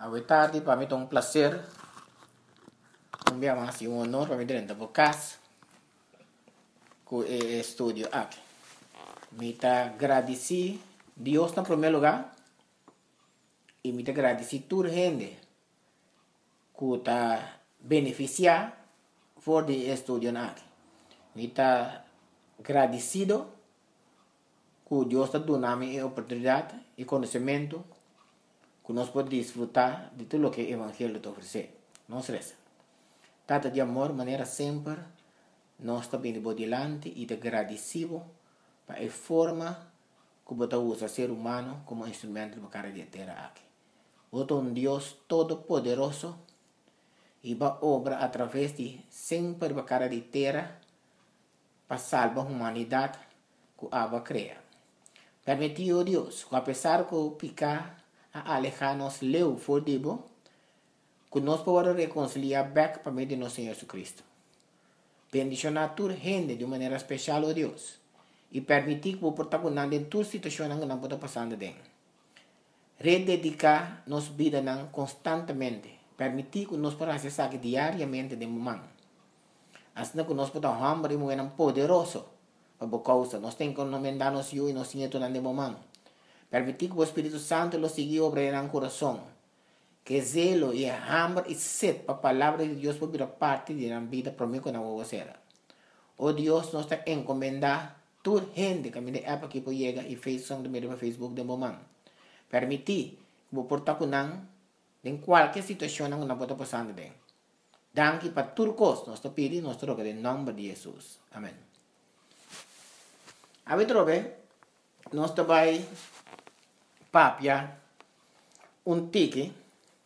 Hoy tarde para mí es un placer, un día más y un honor para mí tener en podcast con el estudio aquí. Me agradeci Dios en primer lugar y me agradeci toda gente que está beneficiada por el estudio aquí. Me agradecido que Dios está dando la oportunidad y conocimiento que nós podemos disfrutar de todo lo que el Evangelio te ofrece. Não estressa. Trata de amor, maneira sempre, nós também vamos delante e te agradecido para a forma que você usa o ser humano como instrumento para cara de terra aqui. Você é um Deus todo-poderoso e vai obra através de sempre para cara de terra para salvar a humanidade que a cria. Permitiu Deus, que apesar que o picar a alejarnos leu fodibo, que nós podemos reconciliar back para meio de nosso Senhor Jesus Cristo. Bendicionar toda gente de maneira especial, oh Deus, e permitir que o protagonista em toda situação que não pode passar dentro. Rededicar nossa vida constantemente, permitir que nós podamos acessar diariamente de momento. Assim que nós podemos hambre e poderoso para a causa, nós temos que encomendar-nos e nós temos que momento. Permitir que o Espírito Santo lo siga obrando en el corazón. Que zelo y hambre y sed para la palabra de Dios por parte de la vida para mí con la vocera. Oh Dios, nos está encomendando toda gente que me de app aquí por llega y Facebook de momento. Permitir que o portar con en cualquier situación que no pueda pasar de dentro. Danke para todo costo, nos está pidiendo nuestro en nombre de Jesús. Amén. A ver, nos está papia un tiki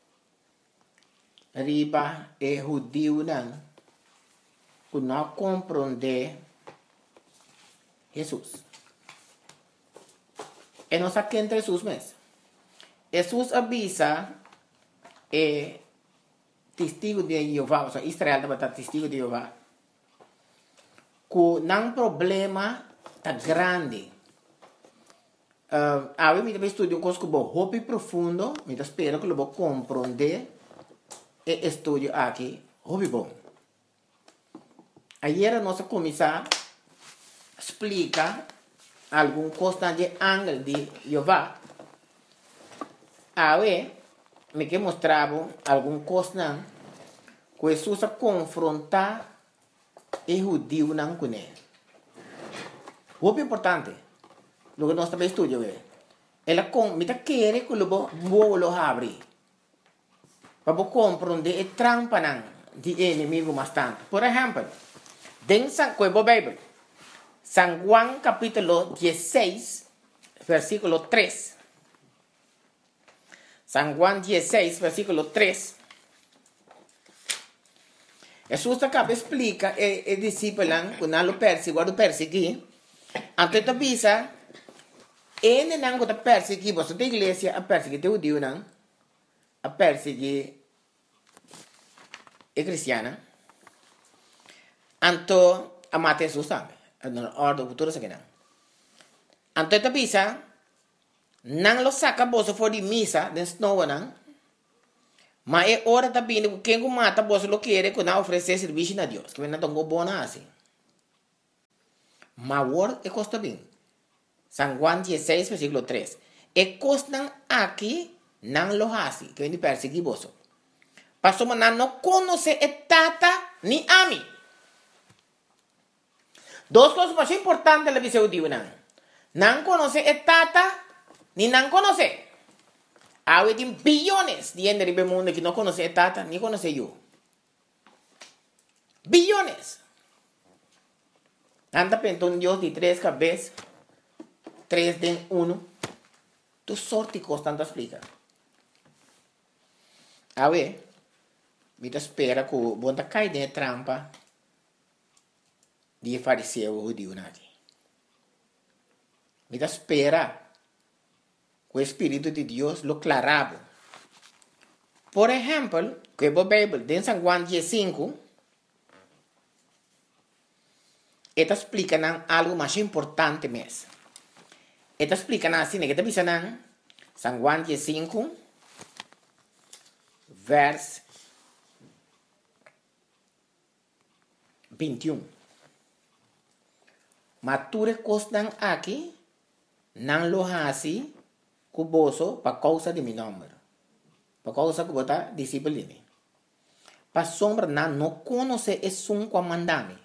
riba e judío que não compreende Jesus. E não sabe quem é Jesus mesmo. Jesus avisa testigo de Jeová, ou seja, Israel estava testigo de Jeová, que não problema tá grande. A mim me estudio coisas que vou hobby profundo, me espero que eu vou compreender e estudio aqui, hobby bom. Ayer nós começar explica algum coisa de ángel de Jeová. Aí me que mostrava algum coisa que Jesus confrontar e judeu não com ele. Hobby importante. Lo que nós também estudamos ela me quer que lo abre para compreender a trampa de inimigo bastante. Por exemplo, dentro da Bíblia, San Juan capítulo 16, versículo 3. San Juan 16, versículo 3. Jesus acaba explica el discípulo que não lo perseguir, antes avisa ele não está perseguir você da igreja a perseguir o judeu não a perseguir a cristiana anto a matar Jesus também na ordem futura se que não anto está bisa não lo saca você for de missa de snow não mas é hora também de quem mata você lo quer que não oferecer serviço a Deus que não tão bom assim mas word é custa bem San Juan 16, versículo 3. E costan aquí nan lo hace, que viene perseguir vos. Pasó manan no conoce tata ni a mí. Dos cosas más importantes la dice judío nan. Nan conoce tata ni nan conoce. Hay billones de gente en el mundo que no conoce tata ni conoce yo. Billones. Anda pensando un Dios de 3 cabezas. 3 de 1, tu sorte constante explica. A ver, me espera que o bom cai de trampa de fariseu judeu aqui. Me espera que o Espírito de Deus lo clarava. Por exemplo, que a Bíblia, em San Juan 15, esta explica algo mais importante mesmo. Esta explica assim, que está pensando San Juan 15, vers 21. Mature costan aqui, não lo hasi, cuboso, para causa de meu nome. Para causa que botar discípulo. Para sombra, não conhece esse um comandame.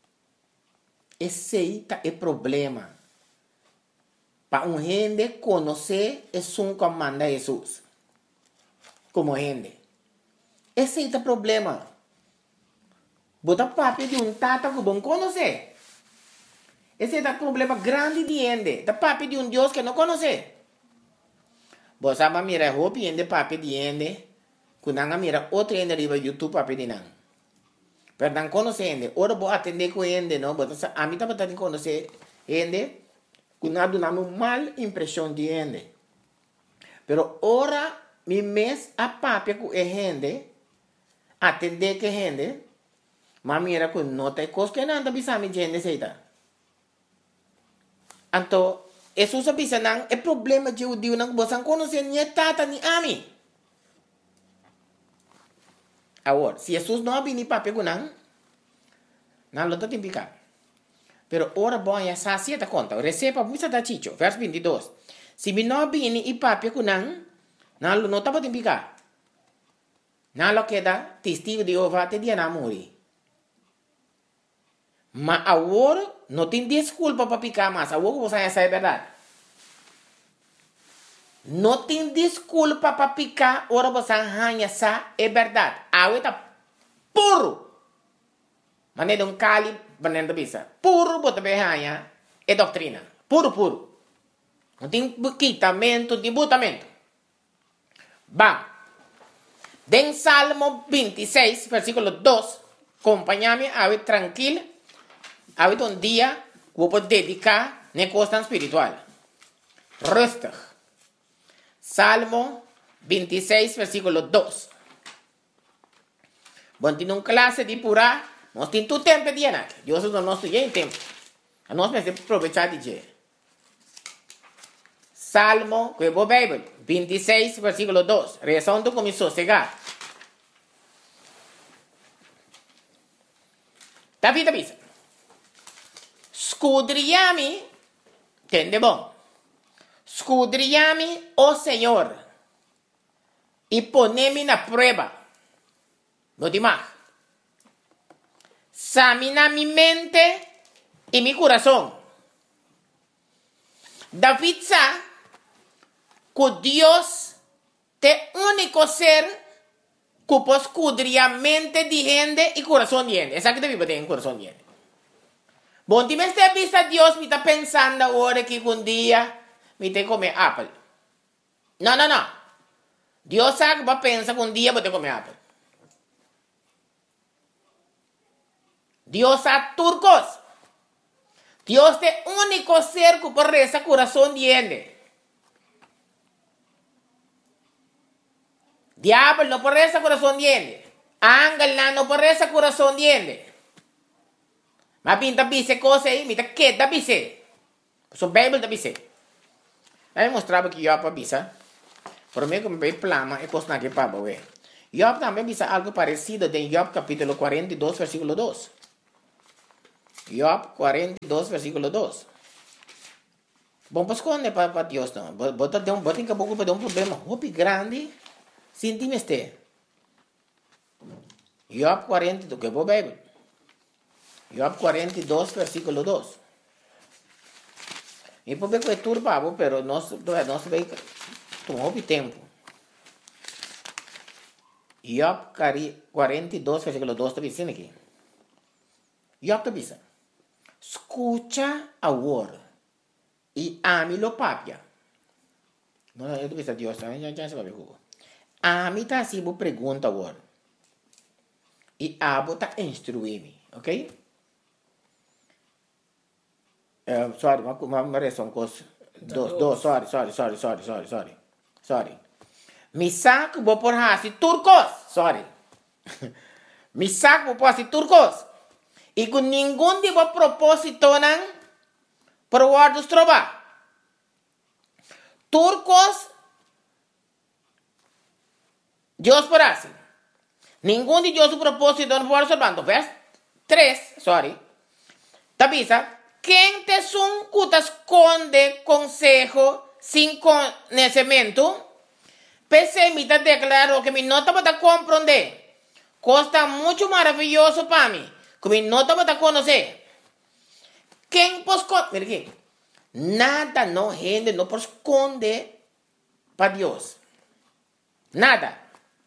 Esse é o problema. Para um gente conhecer esse um comanda Jesus. Como gente. Esse é o problema. Bota papi de um tata que não conhece. Esse é o problema grande de gente. Da papi de um Deus que não conhece. Você sabe mira hopi gente papi de gente. Quando mira outro gente riba YouTube papi de não. Pero não conhece gente. Ora vou atender com gente, não. A mim também tem que conhecer gente. Quando dá uma mal impressão de gente. Pero ora mi mes a papi com gente. Atender com gente. Mas mira que não tem coisa que não bisa mi gente seita. Então, Jesus bisa não é problema de judeu não você não conhece nem tata nem ami. Agora, se Jesus não vem papi com não lo tem picar. Pero ora bom ya sacia ta conta. Receba muita da chicho, verso 22. Se mi não vem e papi com não lo não tá podendo picar. Não lo queda testigo de Jeová te dia na morrer. Mas agora não tem desculpa para picar mais. Agora você já sabe a verdade. Não tem desculpa para picar. Agora você já sabe a verdade. Agora está puro. Mas não é um cali, mas não é bisa. Puro, você vai ganhar. É doutrina. Puro, puro. Não tem quitamento, debutamento. Vamos. Den Salmo 26, versículo 2. Acompanha-me, a tranquilo. Ahorita un día voy a dedicar a cosa espiritual. Rustig. Salmo 26, versículo 2. Bueno, tiene una clase de pura. No tiene tu tiempo de llenar. Yo no estoy en tiempo. No me hace aprovechar de llenar. Salmo, que voy a Bible, 26, versículo 2. Rezando con mi sosegar. David avisa. Escudriami, entende bom? Escudriami, oh Senhor, e poneme na prueba. No demás. Examina mi mente y mi corazón. David sabe que Dios es el único ser que puede escudriar mente de gente y corazón de gente. Esa que David tiene corazón de gente. Bom, se você vista Deus, me está pensando agora que um dia me tem que comer apple. Não. Deus sabe que pensa que um dia vou ter que comer apple. Deus sabe turcos. Deus é o único ser que pode rezar coração de gente. Diabo não pode rezar coração de gente. Ángel não pode rezar coração de gente. Mas pinta bise coisa aí, me tá quieta bise. So Bible da bise. Aí mostrava que Job avisa. Por mim como bem plama é coisa que para ver. Job também avisa algo parecido em Job capítulo 42 versículo 2. Job 42 versículo 2. Bom, pues quando para Deus não. Bota em caboclo para um problema muito grande. Sinti-me este. Job 42, que é a Bible. Job 42, versículo 2. E por ver que é turbado, pero nós vai tomar o tempo. Job 42, versículo 2 está dizendo aqui. Job está dizendo: escucha agora e ame-lo papia. Não, eu estou dizendo, Deus, já se vai ver como. Ame-te assim, vou perguntar agora. E abo está instruir-me, ok? Sorry, uma reação coisa. Sorry. Mi saco vou por hasi turcos. Sorry. Mi saco vou por hasi turcos. E com nenhum tipo de propósito não por guardos trova. Turcos Deus por hasi. Ningún de Dios su propósito no puede observando. Vers 3, sorry. Tabisa, ¿quién te son que te esconde consejo sin conocimiento? Pese me declaro que mi nota para comprender. Costa mucho maravilloso para mí. Que mi nota para conocer. ¿Quién pues mira aquí. Nada no gente no esconde para Dios. Nada.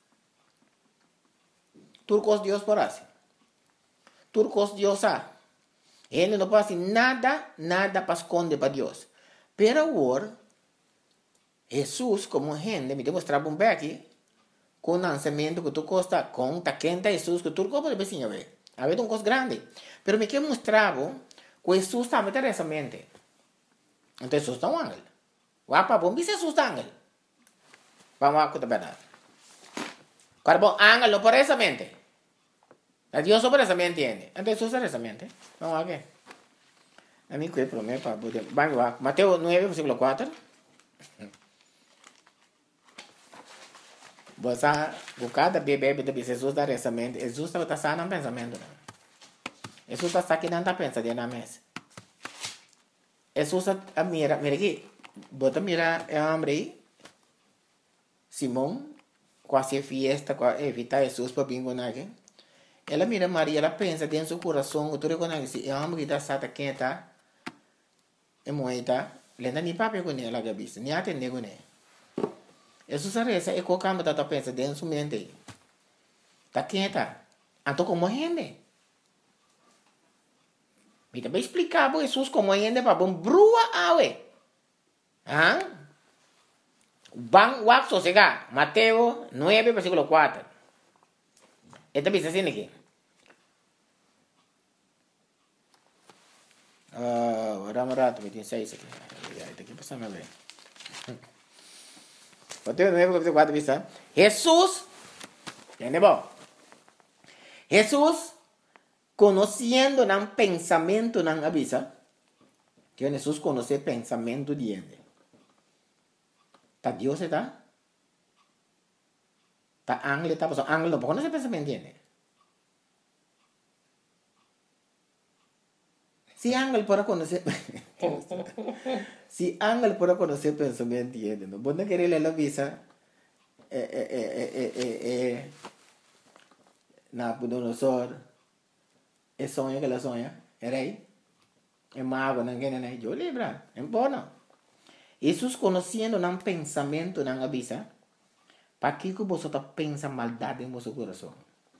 Turcos Dios por así. Turcos Dios ha. Ele não pode nada para esconder para Deus. Pero agora, Jesus, como gente, me demonstrava um aqui, com o lançamento que tu costa, com a quenta Jesus, que tu pode ver assim, ver. Havia um coisa grande. Pero me que mostrava que Jesus estava nessa mente. Então Jesus está um ángel. Wapa, bom, Jesus está ángel. Vamos a contar a verdade. Cara, bom, ángel não por essa mente. Dios sobre esa me entiende. Entonces usa esa mente. Vamos a ver. A mí que promete para poder. Vamos a Mateo 9, versículo 4. Você buscar bebê de Jesus da essa mente. Jesus está sanando pensamento. Jesus está saqueando a pensa de na mesa. Jesus a mira aqui. Bota mira é homem aí. Simão quase fiesta, quase evita Jesus para bingo naque. Ela mira Maria, ela pensa dentro do seu coração, que tu reconhece, é homem que está sata quenta, é moeda, lenda nem papel com ela, gabista, nem atende com ela. Isso sabe, essa é o que a gente pensa dentro do seu mente. Está quenta, então como gente? Me também explicar para Jesus como gente para bom brua awe. Ah? Bang wak sosega, Mateo 9, versículo 4. Esta bisa sini ki. Rato, 26 aqui. Esta aqui passa a ver. Mateo 9, versículo 4 bisa. Jesus, ¿entiende bom? Jesus, conociendo nan pensamento nan avisa, que Jesus conoce pensamento de gente. ¿Está Dios está? ¿Está ángel? ¿Está pasando? Ángel no conoce pensamiento de gente. Si ángel para conocer, si ángel para conocer pensamiento de gente, no vos no querés leer la visa, Nabucodonosor, el sueño que la sueña, el rey, el mago, no quiere, yo libra, en bono. Jesús conociendo un pensamiento, un avisa, para que vosotros pensa maldad en vuestro corazón.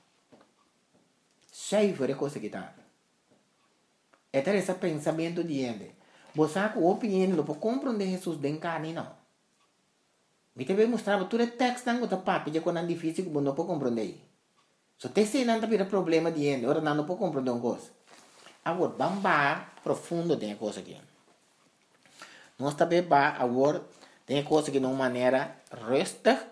Cheio de coisa que está. Este é esse pensamento de gente. Você sabe que a opinião não pode compreender Jesus de carne, não. Me também mostrava todo o texto que está papo, já quando é difícil que você não pode compreender. Se você tem um problema de gente, agora não pode compreender uma coisa. Agora, vamos profundo tem a coisa aqui. Nós também agora tem coisa que de uma maneira resta.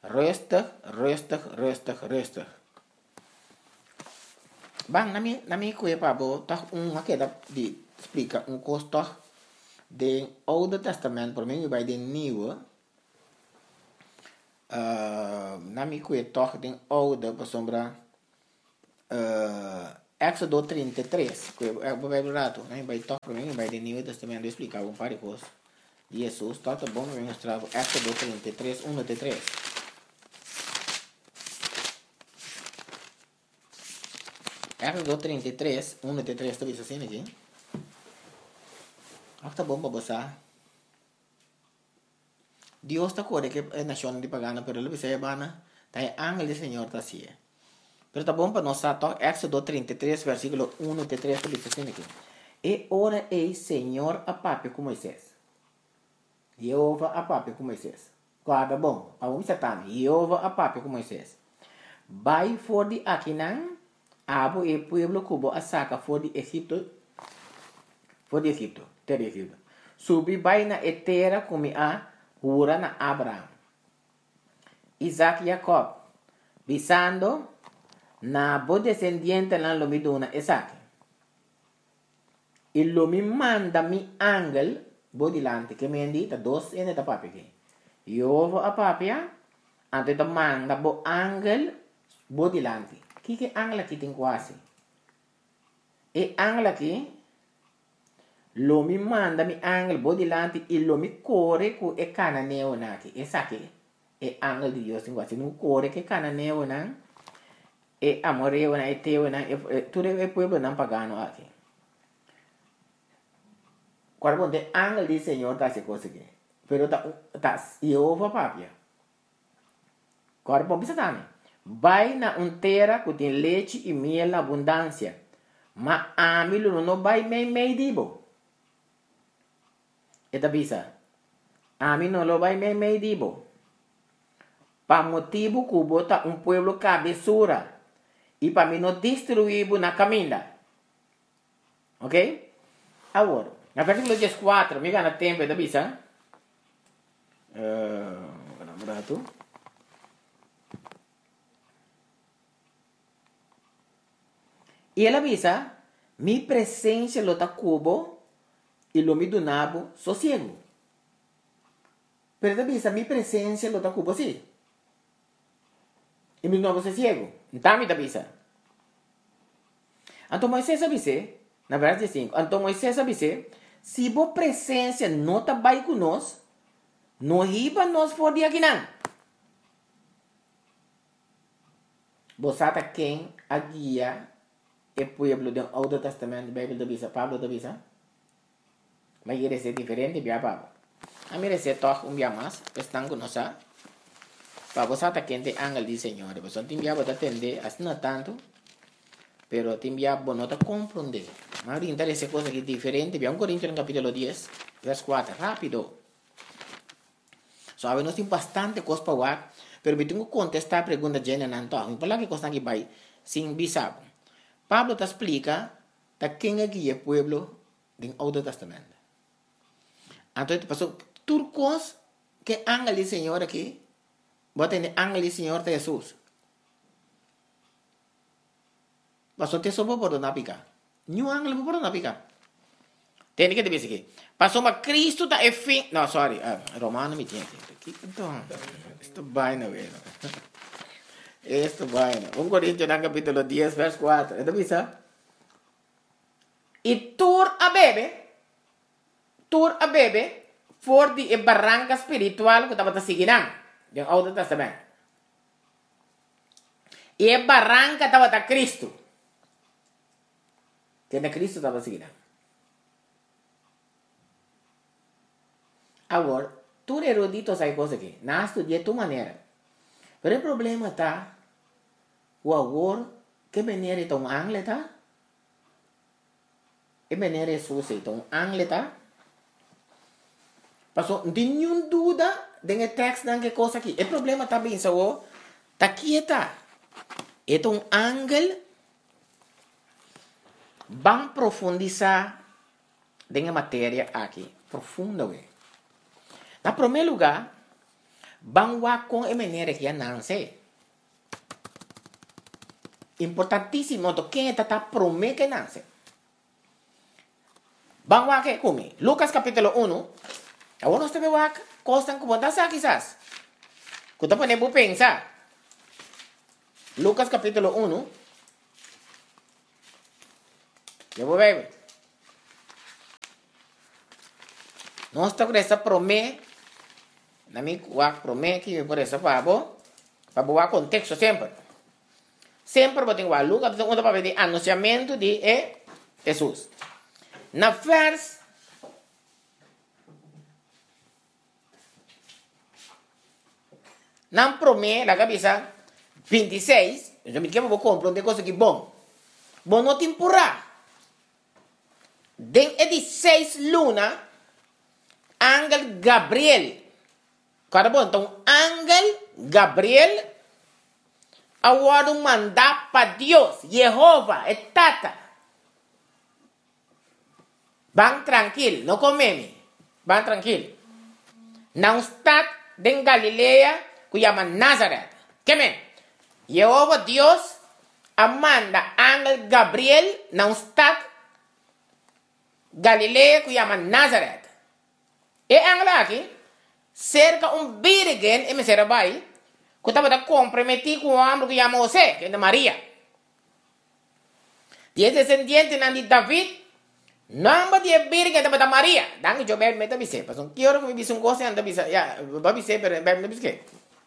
Bang, nami kuya pa bo, tak makita di explica costo de Oude Testament, por mim vai de Nieuwe. Nami kuya toch de Oude, por sombra Éxodo 33, kuya vai rato, nami vai toch por mim vai de Nieuwe Testamento explicar um par de coisas. Jesus, tá bom, me mostrava Éxodo 33, 1-3. Éxodo 33, 1-3, tu bisa assim aqui. Tá bom para você. Deus está corre que é nação de pagana, pero ele bisa bana, tá ángel do Senhor tá assim. Pero tá bom para nós tá Éxodo 33, versículo 1-3, tu bisa assim aqui. E ora ei Senhor a papi com Moisés. Jeová a papi com Moisés. Guarda bom, a Satan, Jeová a papi com Moisés. Vai for de Aquinan, abo e pueblo cubo a saca for de Egipto, terra Egipto. Subi vai na etera como a hura na Abraham, Isaac e Jacob, visando na bo descendiente na lomiduna Isaac. E lo mi manda mi angel bo dilante que me indi ta dos ene ta papi que. Jehová a papia, ante ta manda bo angel bodilante. Que angla aqui tem quase? E angla aqui, lo me manda mi angla bodilante e lo me corre com e cananeo naki. Essa aqui é angla de Deus tem quase. Não corre que cananeo não. E amoreo na eteo na tudo é pueblo não pagano aqui. Quando você angla de Senhor tá se conseguir. Pero tá Jehová papia. Quando você também. Vai na terra que tem leite e mel na abundância. Mas a mim não vai meio dibo. Eta bisa. A mim não lo vai meio dibo. Para motivo que bota pueblo cabeçura. E para mim não destruir na caminha. Ok? Agora, no versículo 14, me gana tempo, eta bisa. Berapa? E ela avisa, mi presença lo tacubo e lo mi donabo sossego. Pero ela avisa, mi presença lo tacubo sim. E mi donabo sossego. Então me avisa. Então Moisés avisa, na verdade 5, então Moisés avisa, se a presença não está bem conosco, não riba nós for de aqui não. Você está quem a guia o pueblo do Antigo Testamento, Bíblia da Bisa, Pablo da Bisa. Mas ele é diferente, via Pablo. A mim é toque dia mais, estão conosco. Para você estar quente, angel de Senhor. Você tem via para atender, assim não tanto, pero tem via para não compreender. Mas ahorita essa coisa que é diferente, via 1 Coríntios no capítulo 10, verso 4, rápido. Sabe, nós temos bastante coisa para falar, pero eu tenho que contestar a pergunta de Jana Nanto. Para que coisa que vai, sem bisabo. Pablo te explica de quem é que é o pueblo do Antigo Testamento. Então, passou turcos que angel do Senhor aqui, bota em angel do Senhor de Jesus. Passou te soube por não picar. Nenhum angel por não picar. Tem que dizer aqui. Passou mas Cristo está é fim. Não, sorry. Romano me tinha aqui. Então, isto vai na vez. Esto vaina. 1 Coríntios no capítulo 10, verso 4. ¿Esto bisa? Y tur a bebe, for di barranca espiritual que estaba siguiendo en el Antiguo Testamento. Y el barranca estaba Cristo. Que de Cristo estaba siguiendo. Agora, tu erudito sabe coisa aqui. Não estudia tu maneira. Pero o problema está, o agora, que maneira é um angle, tá? Que maneira é suja, então angle, tá? Passou, não tem nenhuma dúvida de texto de que coisa aqui. O problema está bem, só, tá aqui, tá? É um angle, vamos profundizar na matéria aqui, profunda, ué. Na primeiro lugar, vamos com a maneira que não sei. Importantíssimo, quem está prometendo que não sei. Vamos aqui comigo. Lucas capítulo 1. Agora nós temos aqui, coisas que você sabe quizás. Que você pode pensar. Lucas capítulo 1. Eu vou ver. Nós estamos com essa promessa. Na minha promessa que por essa para boa contexto sempre. Sempre vou ter que Lucas onde para ver anunciamento de Jesus. Na vers na promessa la cabeça 26, eu me quero vou compreender coisa que bom. Bom não temporada. Den de 6 luna, Ángel Gabriel. Cara bom, então Ángel Gabriel agora mandar para Deus, Jeová, é tata. Vão tranquilo, não comeme. Vão tranquilo. Não está em Galileia, que chama Nazaré. Que men? Jeová Deus manda Ángel Gabriel, não está Galileia, que chama Nazaré. E Ángel aqui cerca virgem e me será vai Que estaba comprometido con un hombre que llama José, que es de María. Y ese descendiente de David, nombre de Virgen de María. Dan yo me dice, pues un quiero que me dice un cosa anda dice, ya, va a decir, pero me dice que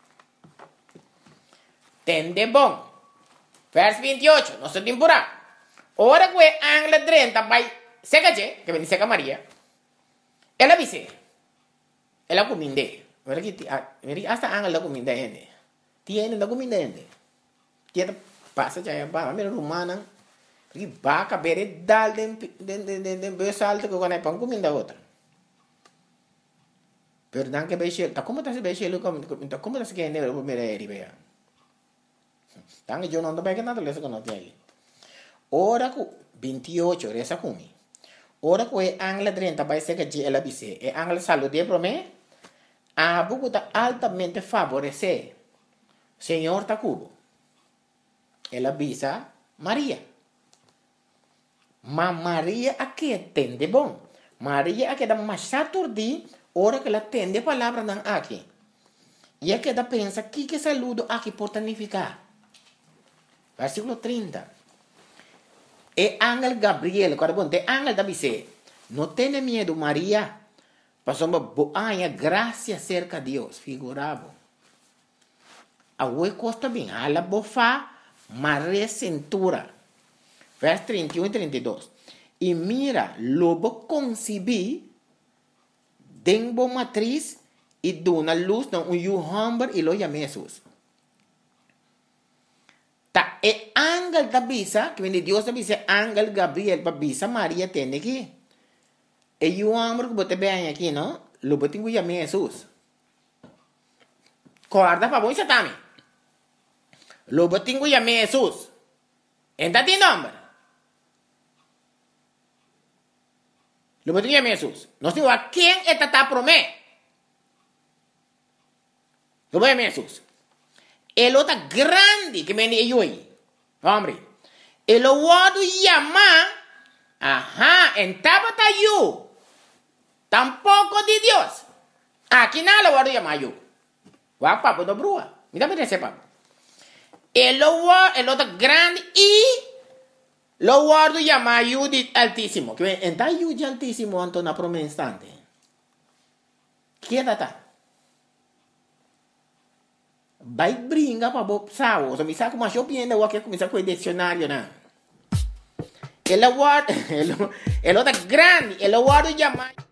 tende bon. Vers 28, no se temporada. Ahora que Ángel 30 vai seca que me dice que María. Ela dice, ela cominde. Hasta Ángel la cominde. Tiene la cominde. Tiene pasa ya va, mira romana. Porque va a caber dal de besalto que con el pan comida otra. Pero dan que beche, ta como está se beche lo como como está se que ne lo mira eri vea. Dan yo no ando para que nada le se conoce ahí. Ora ku 28 resa kumi. Ora ku Ángel 30 vai ser que ela dice, e Ángel saludé pro me. A buku ta altamente favorecer. Señor Tacubo. Ela avisa María. Mas Maria aqui tende bom. Maria aqui dá mais saturdi, hora que ela tende a palavra não aqui. E aqui dá pensa que saludo aqui por significar. Versículo 30. E ángel Gabriel, quando bom, de ángel da dice, não tenha medo Maria, passou uma boa graça cerca de Deus, figurado. A oi costa bem, ela bofa, Maria cintura. Vers 31 y 32. Y mira, lobo concebí, denbo matriz y dona luz na un hombre y lo llamé Jesús. Ta e ángel da bisa, que viene Dios da bisa, ángel Gabriel, pa bisa María tiene aquí. E un hombre que bote vean aquí, ¿no? Lo bote en llamé Jesús. Guarda pa voy satami. Lo bote en llamé Jesús. ¿Entra ti nombre? Lo que dice Jesús. No sé a quién está promé. Lo que dice Jesús. El otro grande que me dijo hoy. Hombre. El otro llama. Ajá. En tabata yo. Tampoco de Dios. Aquí nada lo voy a llamar yo. Guapa, pues no brúa. Mira, mira ese papo. El otro grande y lo guardo llama Ayudi Altísimo. Que en tal Ayudi Altísimo ante una promesa instante. ¿Qué está? Vai brinca para vos sao. O sea, me saco más yo pienso o que comienza con el diccionario na. El otro grande, el guardo llama